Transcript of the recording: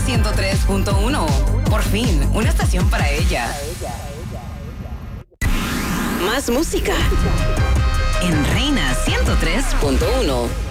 103.1. Por fin, una estación para ella. Más música en Reina 103.1.